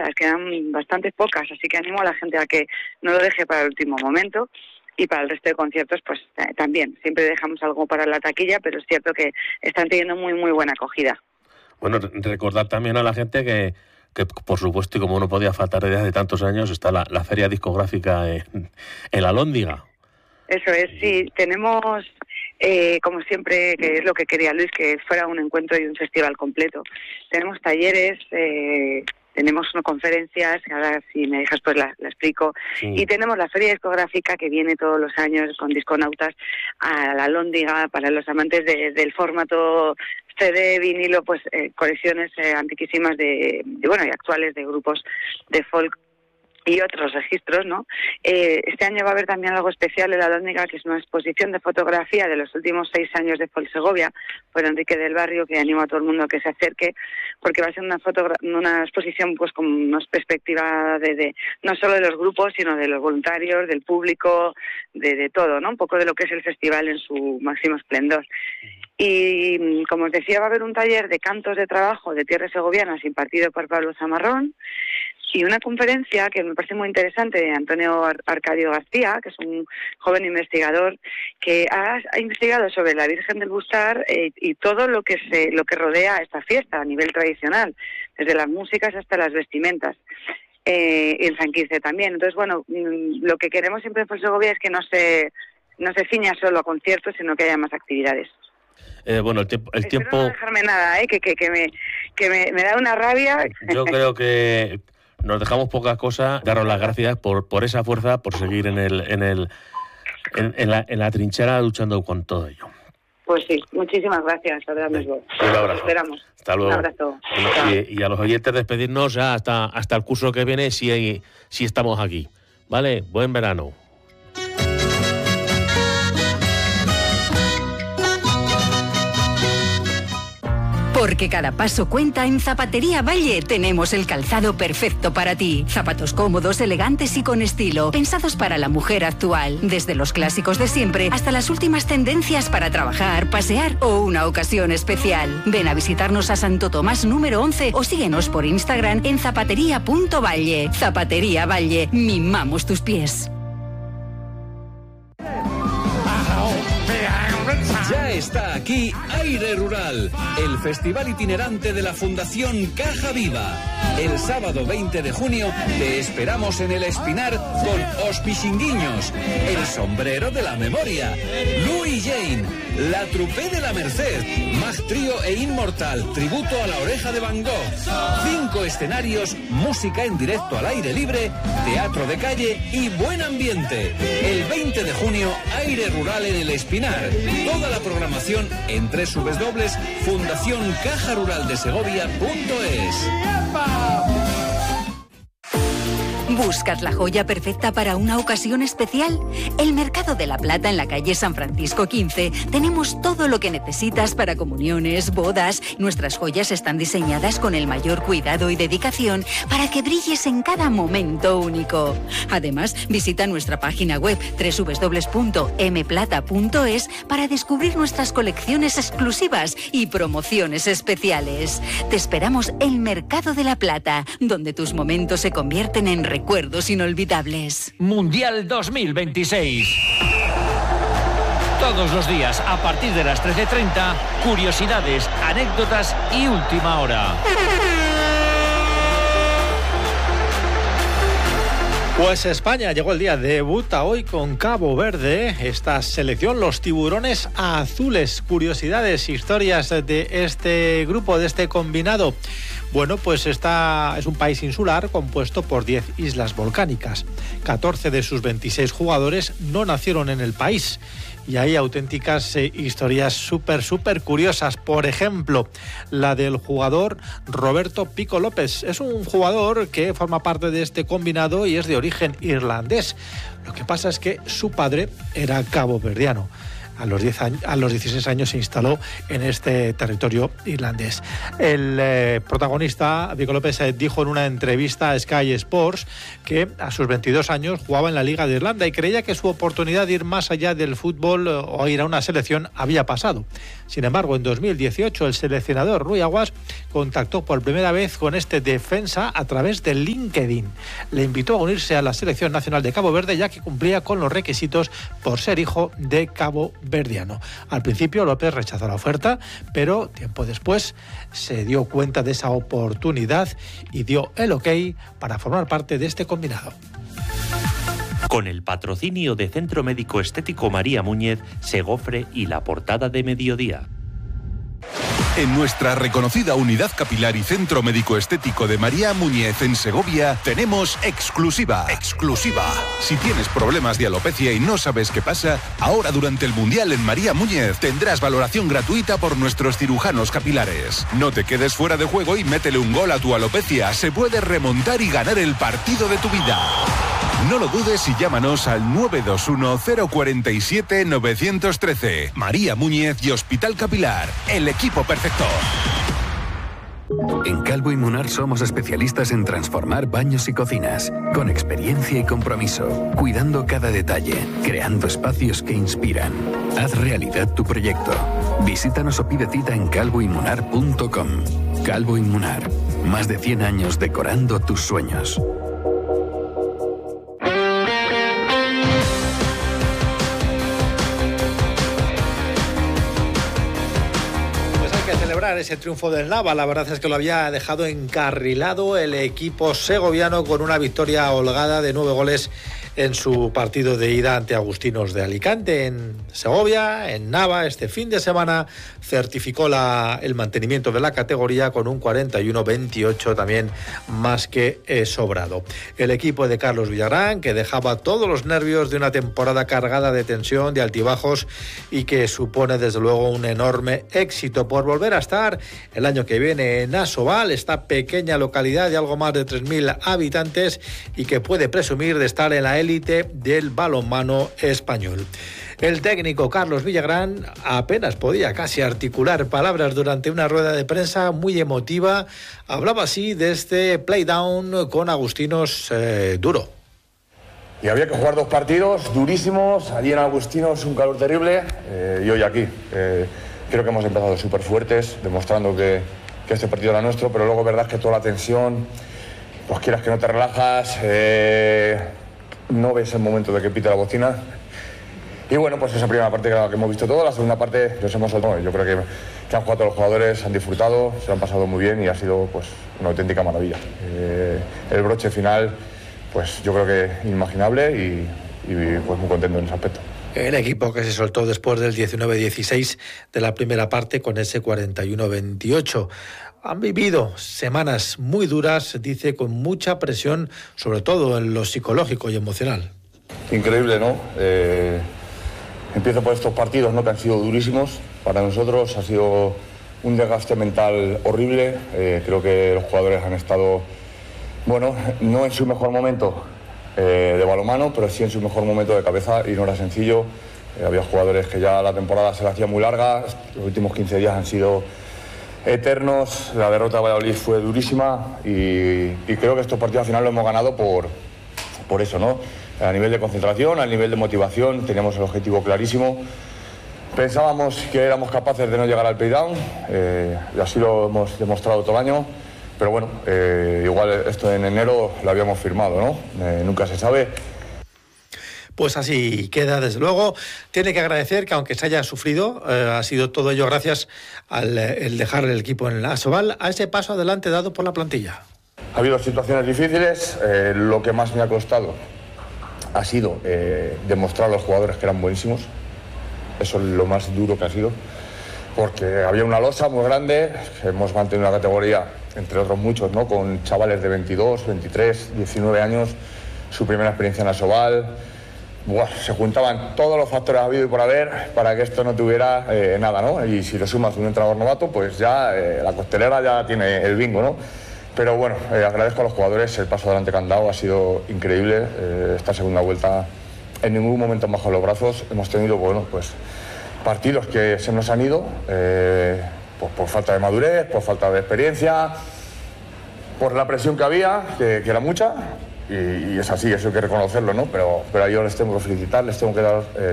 limitadas, quedan bastante pocas, así que animo a la gente a que no lo deje para el último momento. Y para el resto de conciertos, pues también, siempre dejamos algo para la taquilla, pero es cierto que están teniendo muy, muy buena acogida. Bueno, recordar también a la gente que por supuesto, y como no podía faltar desde hace tantos años, está la feria discográfica en la Alhóndiga. Eso es, sí, tenemos, como siempre, que es lo que quería Luis, que fuera un encuentro y un festival completo. Tenemos talleres, tenemos conferencias, ahora si me dejas pues la explico, sí. Y tenemos la feria discográfica que viene todos los años con Disconautas a la Alhóndiga para los amantes del formato CD, vinilo, pues colecciones antiquísimas de bueno y actuales de grupos de folk y otros registros, ¿no? Este año va a haber también algo especial en la Alhóndiga, que es una exposición de fotografía de los últimos 6 años de Folk Segovia, por Enrique del Barrio, que animo a todo el mundo a que se acerque, porque va a ser una exposición pues con una perspectiva de no solo de los grupos, sino de los voluntarios, del público, de todo, ¿no? Un poco de lo que es el festival en su máximo esplendor. Y como os decía, va a haber un taller de cantos de trabajo de tierras segovianas impartido por Pablo Zamarrón, y una conferencia que me parece muy interesante de Antonio Arcadio García, que es un joven investigador que ha investigado sobre la Virgen del Bustar y todo lo que rodea a esta fiesta a nivel tradicional, desde las músicas hasta las vestimentas. Y en San Quirce también. Entonces, bueno, lo que queremos siempre en Folk Segovia es que no se ciña solo a conciertos, sino que haya más actividades. Bueno, el tiempo... No dejarme nada, que me da una rabia. Yo creo que nos dejamos pocas cosas. Daros las gracias por esa fuerza, por seguir en la trinchera luchando con todo ello. Pues sí, muchísimas gracias. Un abrazo. Esperamos. Hasta luego. Un abrazo. Y a los oyentes despedirnos ya hasta el curso que viene, si estamos aquí. ¿Vale? Buen verano. Porque cada paso cuenta, en Zapatería Valle tenemos el calzado perfecto para ti. Zapatos cómodos, elegantes y con estilo, pensados para la mujer actual. Desde los clásicos de siempre hasta las últimas tendencias para trabajar, pasear o una ocasión especial. Ven a visitarnos a Santo Tomás número 11 o síguenos por Instagram en zapatería.valle. Zapatería Valle, mimamos tus pies. Ya está aquí Aire Rural, el festival itinerante de la Fundación Caja Viva. El sábado 20 de junio te esperamos en el Espinar con Os Pixinguiños, el sombrero de la memoria, Lou y Jane, la Trupé de la Merced, Mag Trío e Inmortal, tributo a la Oreja de Van Gogh. 5 escenarios, música en directo al aire libre, teatro de calle y buen ambiente. El 20 de junio, Aire Rural en el Espinar. Toda la programación en www.fundacioncajaruraldesegovia.es. ¿Buscas la joya perfecta para una ocasión especial? El Mercado de la Plata en la calle San Francisco 15. Tenemos todo lo que necesitas para comuniones, bodas. Nuestras joyas están diseñadas con el mayor cuidado y dedicación para que brilles en cada momento único. Además, visita nuestra página web www.mplata.es para descubrir nuestras colecciones exclusivas y promociones especiales. Te esperamos en Mercado de la Plata, donde tus momentos se convierten en recuerdos inolvidables. Mundial 2026. Todos los días, a partir de las 13:30, curiosidades, anécdotas y última hora. Pues España llegó el día, debuta hoy con Cabo Verde. Esta selección, los tiburones azules. Curiosidades, historias de este grupo, de este combinado. Bueno, pues es un país insular compuesto por 10 islas volcánicas. 14 de sus 26 jugadores no nacieron en el país. Y hay auténticas historias súper curiosas. Por ejemplo, la del jugador Roberto Pico López. Es un jugador que forma parte de este combinado y es de origen irlandés. Lo que pasa es que su padre era caboverdiano. a los 16 años se instaló en este territorio irlandés. El protagonista, Vico López, dijo en una entrevista a Sky Sports que a sus 22 años jugaba en la Liga de Irlanda y creía que su oportunidad de ir más allá del fútbol o ir a una selección había pasado. Sin embargo, en 2018 el seleccionador Rui Aguas contactó por primera vez con este defensa a través de LinkedIn. Le invitó a unirse a la selección nacional de Cabo Verde, ya que cumplía con los requisitos por ser hijo de caboverdiano. Al principio López rechazó la oferta, pero tiempo después se dio cuenta de esa oportunidad y dio el ok para formar parte de este combinado. Con el patrocinio de Centro Médico Estético María Múñez, Segofre y La Portada de Mediodía. En nuestra reconocida unidad capilar y Centro Médico Estético de María Múñez en Segovia tenemos exclusiva. Si tienes problemas de alopecia y no sabes qué pasa, ahora durante el Mundial en María Múñez tendrás valoración gratuita por nuestros cirujanos capilares. No te quedes fuera de juego y métele un gol a tu alopecia. Se puede remontar y ganar el partido de tu vida. No lo dudes y llámanos al 921-047-913. María Múñez y Hospital Capilar, el equipo perfecto. En Calvo y Munar somos especialistas en transformar baños y cocinas, con experiencia y compromiso, cuidando cada detalle, creando espacios que inspiran. Haz realidad tu proyecto. Visítanos o pide cita en calvoymunar.com. Calvo y Munar, más de 100 años decorando tus sueños. Ese triunfo del Nava, la verdad es que lo había dejado encarrilado el equipo segoviano con una victoria holgada de 9 goles en su partido de ida ante Agustinos de Alicante. En Segovia, en Nava, este fin de semana certificó el mantenimiento de la categoría con un 41-28 también más que sobrado. El equipo de Carlos Villagrán, que dejaba todos los nervios de una temporada cargada de tensión, de altibajos, y que supone desde luego un enorme éxito por volver a estar el año que viene en Asobal, esta pequeña localidad de algo más de 3.000 habitantes y que puede presumir de estar en la élite del balonmano español. El técnico Carlos Villagrán apenas podía casi articular palabras durante una rueda de prensa muy emotiva. Hablaba así de este playdown con Agustinos duro. Y había que jugar 2 partidos durísimos, allí en Agustinos un calor terrible y hoy aquí. Creo que hemos empezado súper fuertes, demostrando que este partido era nuestro, pero luego verdad es que toda la tensión, pues quieras que no te relajas, no ves el momento de que pite la bocina. Y bueno, pues esa primera parte que hemos visto todo, la segunda parte los hemos soltado. Yo creo que han jugado todos los jugadores, han disfrutado, se lo han pasado muy bien y ha sido pues una auténtica maravilla. El broche final, pues yo creo que inimaginable y pues muy contento en ese aspecto. El equipo que se soltó después del 19-16 de la primera parte con ese 41-28. Han vivido semanas muy duras, dice, con mucha presión, sobre todo en lo psicológico y emocional. Increíble, ¿no? Empiezo por estos partidos, ¿no?, que han sido durísimos. Para nosotros ha sido un desgaste mental horrible. Creo que los jugadores han estado, bueno, no en su mejor momento de balonmano, pero sí en su mejor momento de cabeza y no era sencillo. Había jugadores que ya la temporada se la hacía muy larga, los últimos 15 días han sido eternos, la derrota de Valladolid fue durísima y creo que estos partidos al final lo hemos ganado por eso, ¿no? A nivel de concentración, a nivel de motivación, teníamos el objetivo clarísimo. Pensábamos que éramos capaces de no llegar al playdown, y así lo hemos demostrado todo el año. Pero bueno, igual esto en enero lo habíamos firmado, ¿no? Nunca se sabe. Pues así queda, desde luego. Tiene que agradecer que aunque se haya sufrido, ha sido todo ello gracias al el dejar el equipo en la Asobal, a ese paso adelante dado por la plantilla. Ha habido situaciones difíciles, lo que más me ha costado ha sido demostrar a los jugadores que eran buenísimos. Eso es lo más duro que ha sido, porque había una losa muy grande, hemos mantenido una categoría, entre otros muchos, ¿no?, con chavales de 22, 23, 19 años, su primera experiencia en Asobal. Se juntaban todos los factores habidos y por haber para que esto no tuviera nada, ¿no? Y si le sumas un entrenador novato, pues ya la costelera ya tiene el bingo, ¿no? Pero bueno, agradezco a los jugadores el paso adelante que han dado, ha sido increíble. Esta segunda vuelta en ningún momento han bajado los brazos, hemos tenido, bueno, pues partidos que se nos han ido por falta de madurez, por falta de experiencia, por la presión que había, que era mucha, y es así, eso hay que reconocerlo, ¿no? Pero yo les tengo que felicitar, les tengo que dar